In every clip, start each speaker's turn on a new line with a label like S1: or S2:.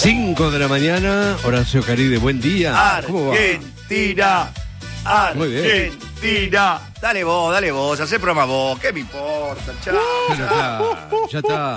S1: 5 de la mañana, Horacio Caride, buen día.
S2: ¿Cómo va? Argentina.
S1: Muy bien.
S2: Argentina. Dale vos, hacé programa vos, ¿qué me importa? Chao.
S1: Pero ya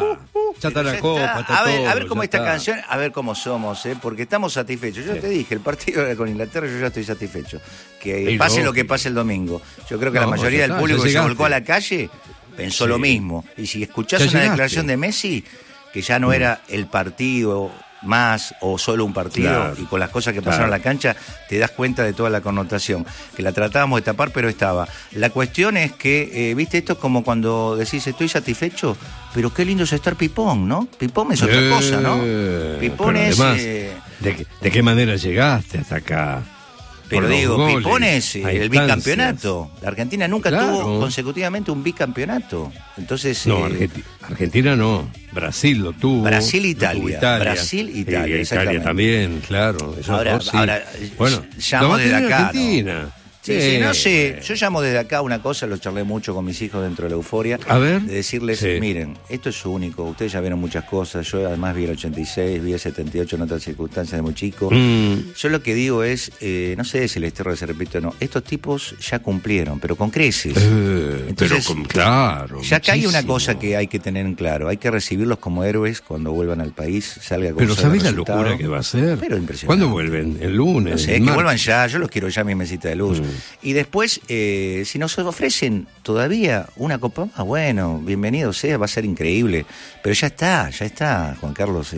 S1: está la copa, está
S2: a ver
S1: todo,
S2: cómo
S1: ya
S2: esta
S1: está.
S2: canción, a ver cómo somos, porque estamos satisfechos. Yo te dije, el partido era con Inglaterra, yo ya estoy satisfecho. Que
S1: Y
S2: pase
S1: no.
S2: lo que pase el domingo. Yo creo que la
S1: No,
S2: mayoría
S1: ya
S2: del
S1: está,
S2: público
S1: ya
S2: que se
S1: llegaste.
S2: volcó a la calle pensó
S1: Sí.
S2: lo mismo. Y si escuchás
S1: Ya
S2: una
S1: llegaste.
S2: declaración de Messi, que ya no era el partido más o solo un partido,
S1: Claro.
S2: y con las cosas que pasaron en la cancha te das cuenta de toda la connotación, que la tratábamos de tapar pero estaba. La cuestión es que, viste, esto es como cuando decís estoy satisfecho, pero qué lindo es estar Pipón, ¿no? Pipón es otra cosa, ¿no? Pipón
S1: Pero
S2: es...
S1: además, ¿de qué manera llegaste hasta acá?
S2: pero
S1: Por los
S2: digo,
S1: goles,
S2: Pipón es
S1: a
S2: el
S1: instancias.
S2: bicampeonato. La Argentina nunca
S1: Claro.
S2: tuvo consecutivamente un bicampeonato. Entonces...
S1: No, Argentina no. Brasil lo tuvo.
S2: Brasil-Italia.
S1: Lo tuvo Italia.
S2: Brasil-Italia,
S1: Italia
S2: exactamente.
S1: también, claro. Esos
S2: Ahora,
S1: dos, sí. Bueno,
S2: llamo
S1: lo va a
S2: desde
S1: tener
S2: acá, ¿no?
S1: Argentina.
S2: Sí, no sé, yo llamo desde acá una cosa, lo charlé mucho con mis hijos dentro de la euforia,
S1: A ver.
S2: de decirles,
S1: Sí.
S2: miren, esto es único, ustedes ya vieron muchas cosas, yo además vi el 86, vi el 78 en otras circunstancias de muy chico. Yo lo que digo es, no sé si la historia se repite o no, estos tipos ya cumplieron, pero con creces.
S1: Pero claro.
S2: Ya acá hay una
S1: muchísimo.
S2: cosa que hay que tener en claro, hay que recibirlos como héroes cuando vuelvan al país, salga con
S1: Pero ¿sabés la locura que va a ser?
S2: Pero impresionante.
S1: ¿Cuándo vuelven? ¿El lunes?
S2: No sé,
S1: ¿El
S2: que
S1: martes?
S2: vuelvan ya, yo los quiero ya mi mesita de luz. Y después, si nos ofrecen todavía una copa más, bueno, bienvenido sea, va a ser increíble. Pero ya está, Juan Carlos.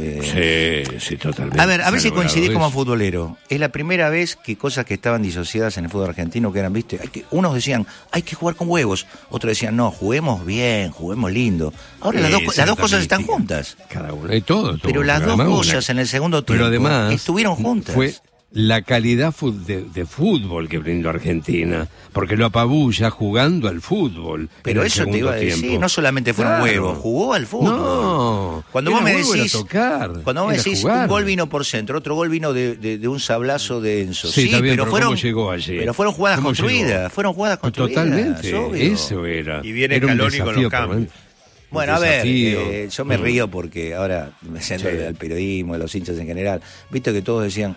S1: Sí, totalmente.
S2: A ver
S1: Se
S2: si
S1: ha
S2: coincidís
S1: logrado
S2: como
S1: eso.
S2: futbolero. Es la primera vez que cosas que estaban disociadas en el fútbol argentino, que eran, viste, unos decían, hay que jugar con huevos. Otros decían, no, juguemos bien, juguemos lindo. Ahora las dos cosas están juntas.
S1: Cada uno, y todo.
S2: Pero las dos
S1: Además,
S2: cosas en el segundo tiempo
S1: Pero además,
S2: estuvieron juntas.
S1: Fue la calidad de fútbol que brindó Argentina, porque lo apabulla jugando al fútbol.
S2: Pero
S1: en el
S2: eso te iba a
S1: segundo
S2: decir,
S1: tiempo.
S2: no solamente fueron
S1: Claro.
S2: huevos, jugó al fútbol.
S1: No,
S2: Cuando
S1: era
S2: vos me
S1: huevo, era
S2: decís,
S1: tocar,
S2: cuando vos me
S1: era
S2: decís
S1: jugar.
S2: un gol vino por centro, otro gol vino de un sablazo de Enzo.
S1: Sí, está bien, pero
S2: fueron,
S1: ¿cómo llegó allí?
S2: pero fueron jugadas
S1: ¿Cómo
S2: construidas,
S1: llegó?
S2: fueron jugadas construidas.
S1: Totalmente,
S2: obvio.
S1: eso era.
S3: Y viene
S1: Era un
S3: Scaloni con
S1: desafío
S3: los cambios.
S1: permanente.
S2: Bueno,
S1: Un
S2: a ver,
S1: desafío.
S2: yo me río porque ahora me siento del periodismo, de los hinchas en general. Viste que todos decían,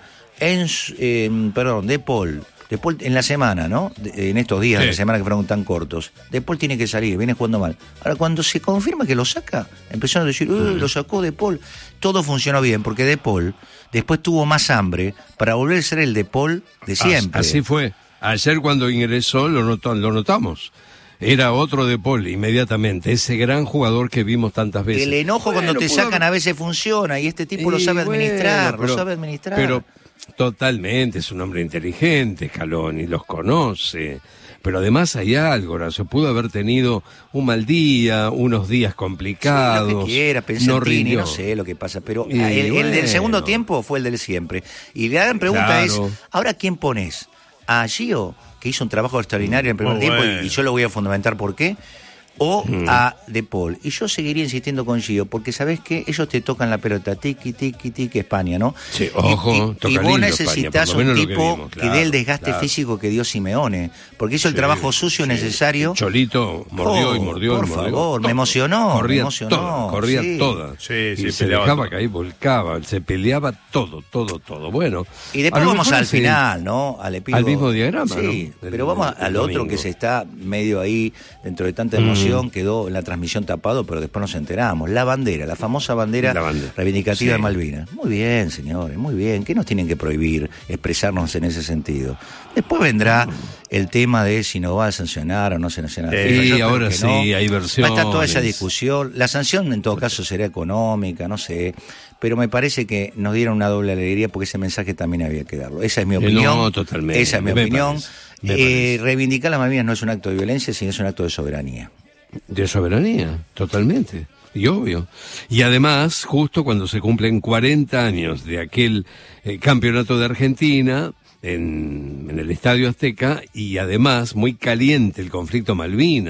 S2: De Paul en la semana, ¿no? En estos días
S1: Sí.
S2: de la semana que fueron tan cortos, De Paul tiene que salir, viene jugando mal. Ahora, cuando se confirma que lo saca, empezaron a decir, lo sacó De Paul. Todo funcionó bien, porque De Paul después tuvo más hambre para volver a ser el De Paul de siempre.
S1: Así fue. Ayer cuando ingresó lo notamos. Era otro De Paul inmediatamente, ese gran jugador que vimos tantas veces.
S2: El enojo cuando te
S1: pudo
S2: sacan
S1: haber-
S2: a veces funciona y este tipo lo
S1: Y
S2: sabe
S1: bueno,
S2: administrar,
S1: pero-
S2: lo sabe administrar.
S1: Pero totalmente, es un hombre inteligente, Scaloni, los conoce. Pero además hay algo, Horacio, pudo haber tenido un mal día, unos días complicados.
S2: Sí, lo que quiera,
S1: no
S2: Pensantini,
S1: rindió.
S2: no sé lo que pasa, pero
S1: Y
S2: el del
S1: bueno.
S2: segundo tiempo fue el del siempre. Y la gran pregunta
S1: Claro.
S2: es, ¿ahora quién pones? ¿A Gio, que hizo un trabajo extraordinario en el primer
S3: Muy
S2: tiempo,
S3: bueno.
S2: y yo lo voy a fundamentar por qué? ¿O a De Paul? Y yo seguiría insistiendo con Gio, porque ¿sabés qué? Ellos te tocan la pelota, tiki, tiki, tiki, España, ¿no?
S1: Sí, ojo, toca
S2: y vos
S1: lindo
S2: necesitas
S1: España, por lo
S2: un
S1: menos lo que
S2: tipo
S1: vimos,
S2: que
S1: claro,
S2: dé el desgaste
S1: claro.
S2: físico que dio Simeone, porque hizo el
S1: Sí,
S2: trabajo sucio
S1: sí.
S2: necesario.
S1: Cholito mordió y
S2: Oh,
S1: mordió
S2: por
S1: y mordió.
S2: favor, me
S1: Todo.
S2: emocionó,
S1: Corría
S2: me emocionó,
S1: toda, corría
S2: sí.
S1: toda.
S3: Sí,
S1: y
S3: se
S1: se
S3: peleaba
S1: dejaba
S3: todo.
S1: caer, volcaba, se peleaba todo. Bueno.
S2: Y después
S1: a lo
S2: vamos
S1: mejor
S2: al
S1: ese-
S2: final, ¿no? Al epílogo.
S1: Al mismo diagrama,
S2: Sí,
S1: ¿no?
S2: pero vamos
S1: Del
S2: al otro
S1: domingo.
S2: que se está medio ahí, dentro de tanta emoción, quedó en la transmisión tapado, pero después nos enteramos. La bandera, la famosa bandera,
S1: La bandera.
S2: reivindicativa
S1: Sí.
S2: de Malvinas. Muy bien, señores, muy bien. ¿Qué nos tienen que prohibir expresarnos en ese sentido? Después vendrá el tema de si nos va a sancionar o no se sanciona.
S1: Sí,
S2: FIFA. Yo espero
S1: ahora
S2: que
S1: sí,
S2: no.
S1: hay
S2: Va a
S1: versiones.
S2: estar toda esa discusión. La sanción en todo caso será económica, no sé. Pero me parece que nos dieron una doble alegría porque ese mensaje también había que darlo. Esa es mi opinión.
S1: No, totalmente.
S2: Esa es mi
S1: Me
S2: opinión.
S1: parece, me parece.
S2: Reivindicar las Malvinas no es un acto de violencia, sino es un acto de soberanía.
S1: De soberanía, totalmente. Y obvio. Y además, justo cuando se cumplen 40 años de aquel campeonato de Argentina en el Estadio Azteca, y además muy caliente el conflicto Malvinas,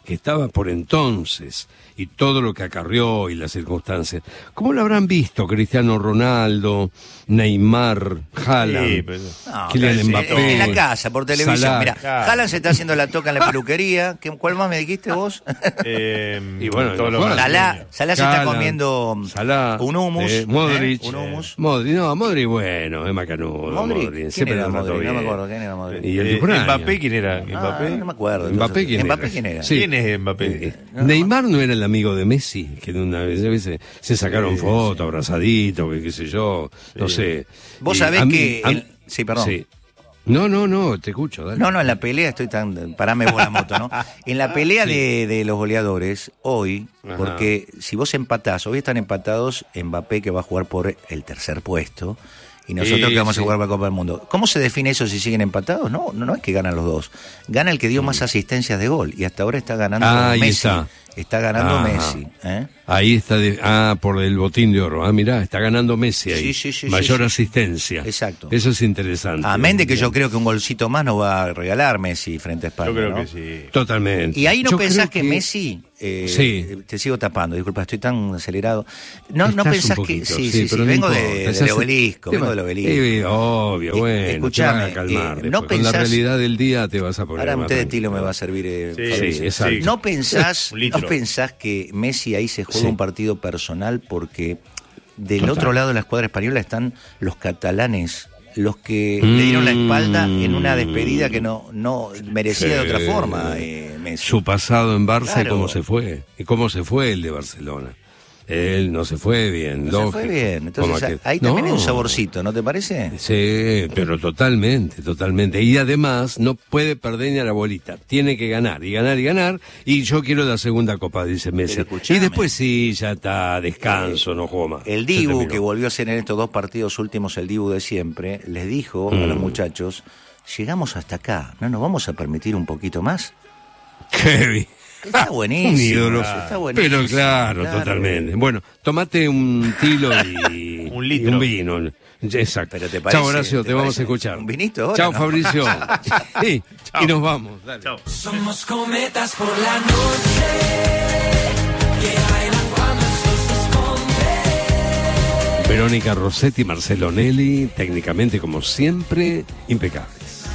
S1: que estaba por entonces, y todo lo que acarrió y las circunstancias. ¿Cómo lo habrán visto Cristiano Ronaldo, Neymar, Haaland,
S2: Sí,
S1: Kylian Mbappé?
S2: En la casa, por televisión.
S1: Salah?
S2: Mira,
S3: Claro.
S2: Haaland se está haciendo la toca en la peluquería. ¿Cuál más me dijiste vos?
S1: Y bueno,
S3: todos los
S1: Salah-
S2: Salah se está
S1: Haaland,
S2: comiendo
S1: Salah,
S2: un hummus.
S1: Modric.
S2: Un hummus.
S1: Modric, bueno, es macanudo.
S2: Modric. ¿Quién
S1: siempre
S2: era
S1: lo trató
S2: Modric? No me
S1: bien.
S2: acuerdo quién era Modric.
S1: Y el de Ucrania.
S3: ¿Mbappé quién era? ¿Mbappé?
S2: No me acuerdo.
S1: ¿Mbappé quién era?
S2: ¿Mbappé quién era?
S1: Sí.
S3: ¿Quién es Mbappé?
S1: Neymar no era el amigo de Messi, que de una vez se sacaron fotos, abrazaditos, que qué sé yo, no sé.
S2: Vos
S1: Y
S2: sabés
S1: a mí-
S2: que
S1: a-
S2: sí, perdón.
S1: Sí. No, te escucho, dale.
S2: No, en la pelea estoy tan... Parame vos la moto, ¿no? En la pelea de los goleadores, hoy,
S1: Ajá.
S2: porque si vos empatás, hoy están empatados Mbappé, que va a jugar por el tercer puesto, y nosotros
S1: Sí,
S2: que vamos a
S1: sí.
S2: jugar para la Copa del Mundo. ¿Cómo se define eso si siguen empatados? No es que ganan los dos. Gana el que dio más asistencias de gol, y hasta ahora está ganando
S1: Ahí
S2: Messi.
S1: está.
S2: Está ganando
S1: Ajá.
S2: Messi. ¿eh?
S1: Ahí está, por el botín de oro. Mirá, está ganando Messi ahí.
S2: Sí,
S1: Mayor
S2: sí.
S1: asistencia.
S2: Exacto.
S1: Eso es interesante.
S2: Amén de que yo creo que un golcito más nos va a regalar Messi frente a España.
S3: Yo creo
S2: ¿no?
S3: que sí.
S1: Totalmente.
S2: Y ahí no
S1: Yo
S2: pensás
S1: creo
S2: que Messi...
S1: Sí.
S2: Te sigo tapando, disculpa, estoy tan acelerado. No
S1: Estás
S2: pensás
S1: un
S2: que...
S1: poquito,
S2: Sí,
S1: pero no
S2: vengo
S1: importa.
S2: del
S1: Estás-
S2: obelisco, vengo del obelisco.
S1: Obvio, bueno,
S2: escuchame,
S1: te vas a calmar. después.
S2: no
S1: Con la
S2: pensás-
S1: realidad del día te vas a poner
S2: Ahora
S1: más
S2: un té de
S1: tranquilo.
S2: tilo me va a servir.
S3: Sí,
S2: Fabricio.
S1: exacto.
S2: ¿No pensás,
S3: Un litro.
S2: ¿No pensás que Messi ahí se juega
S1: Sí.
S2: un partido personal porque del
S1: Total.
S2: otro lado de la escuadra española están los catalanes, los que le dieron la espalda en una despedida que no merecía de otra forma, Messi.
S1: Su pasado en Barça
S2: Claro.
S1: y cómo se fue. Y cómo se fue el de Barcelona. Él no se fue bien,
S2: No
S1: lógico.
S2: se fue bien. Entonces
S1: Como que-
S2: ahí también hay un
S1: No.
S2: saborcito, ¿no te parece?
S1: Sí, pero totalmente. Y además no puede perder ni a la bolita. Tiene que ganar y ganar y ganar. Y yo quiero la segunda copa, dice Messi.
S2: Pero escuchame.
S1: Y después sí, ya está, descanso, no juego más.
S2: El
S1: Se
S2: Dibu,
S1: terminó.
S2: que volvió a ser en estos dos partidos últimos el Dibu de siempre, les dijo a los muchachos, llegamos hasta acá, ¿no nos vamos a permitir un poquito más?
S1: Kevin.
S2: Está buenísimo.
S1: Un ídolo.
S2: Está buenísimo.
S1: Pero claro, totalmente. Bueno, tomate un tilo y
S3: Un litro.
S1: y un vino. Exacto.
S2: Pero te parece-
S1: Chao, Horacio,
S2: te
S1: te vamos
S2: parece
S1: a escuchar.
S2: un vinito ahora,
S1: Chao,
S2: ¿no?
S1: Fabricio. Sí, y nos vamos. Dale.
S3: Chao.
S4: Somos cometas por la noche que bailan cuando el sol se esconde.
S1: Verónica Rossetti, Marcelo Nelly, técnicamente como siempre, impecables.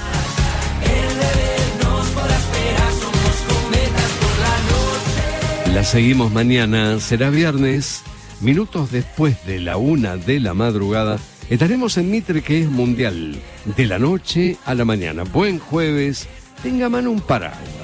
S1: La seguimos mañana, será viernes, minutos después de la 1 de la madrugada. Estaremos en Mitre, que es mundial, de la noche a la mañana. Buen jueves, tenga a mano un paraguas.